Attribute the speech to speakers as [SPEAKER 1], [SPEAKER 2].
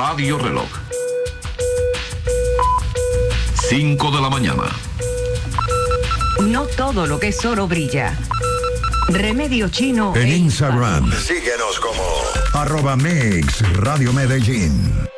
[SPEAKER 1] Radio Reloj. 5 de la mañana.
[SPEAKER 2] No todo lo que es oro brilla. Remedio Chino
[SPEAKER 3] en Instagram. Síguenos como @MixRadio Medellín.